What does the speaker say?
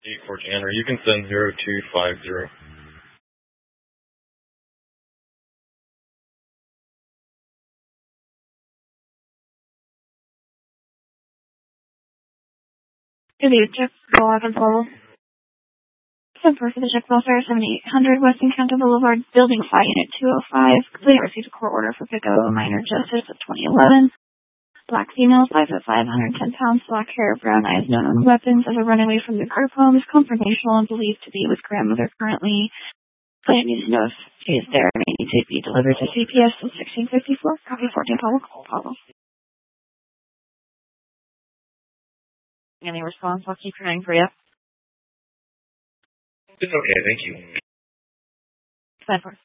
814, or you can send 0250. Good evening, check for control. Send for the check welfare 7800 West Encounter Boulevard, Building 5, Unit 205. Complainant received a court order for pickup of a minor justice of 2011. Black female, 5'5", 110 pounds, black hair, brown eyes, no known weapons, as a runaway from the group home is confrontational and believed to be with grandmother currently. Complainant needs to know if she is there and may need to be delivered to CPS 1654. Copy 14 Pablo. Any response? I'll keep trying for you. It's okay, thank you. 5-4.